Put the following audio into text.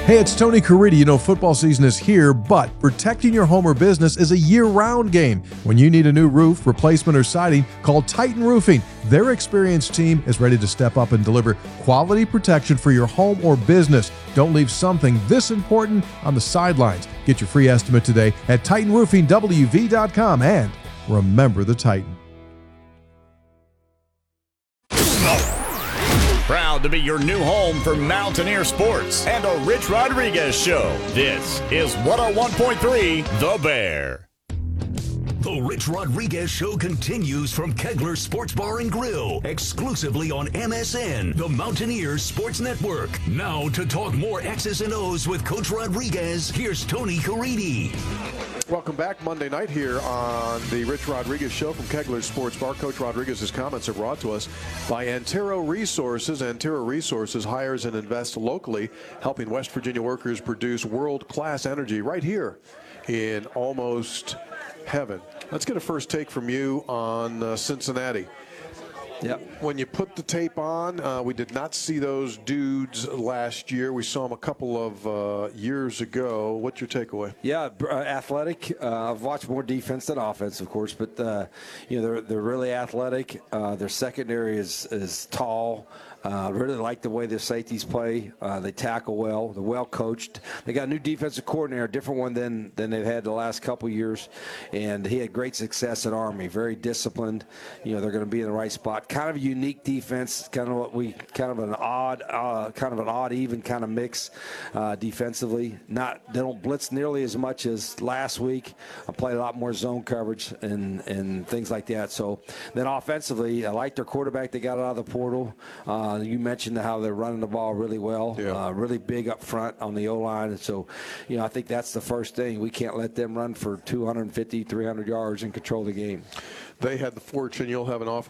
Hey, it's Tony Caridi. You know, football season is here, but protecting your home or business is a year-round game. When you need a new roof, replacement, or siding, call Titan Roofing. Their experienced team is ready to step up and deliver quality protection for your home or business. Don't leave something this important on the sidelines. Get your free estimate today at TitanRoofingWV.com, and remember the Titan. Proud to be your new home for Mountaineer Sports and a Rich Rodriguez Show. This is 101.3 The Bear. The Rich Rodriguez Show continues from Kegler Sports Bar and Grill, exclusively on MSN, the Mountaineers Sports Network. Now to talk more X's and O's with Coach Rodriguez, here's Tony Caridi. Welcome back Monday night here on the Rich Rodriguez Show from Kegler Sports Bar. Coach Rodriguez's comments are brought to us by Antero Resources. Antero Resources hires and invests locally, helping West Virginia workers produce world-class energy right here in almost heaven. Let's get a first take from you on Cincinnati. Yep. When you put the tape on, we did not see those dudes last year. We saw them a couple of years ago. What's your takeaway? Yeah, athletic. I've watched more defense than offense, of course, but they're really athletic. Their secondary is tall. Really like the way their safeties play. They tackle well. They're well coached. They got a new defensive coordinator, a different one than they've had the last couple years, and he had great success at Army. Very disciplined. They're going to be in the right spot. Kind of a unique defense. Kind of an odd even kind of mix defensively. They don't blitz nearly as much as last week. I play a lot more zone coverage and things like that. So then offensively, I like their quarterback they got out of the portal. You mentioned how they're running the ball really well, really big up front on the O-line. And so, I think that's the first thing. We can't let them run for 250, 300 yards and control the game. They had the fortune, you'll have an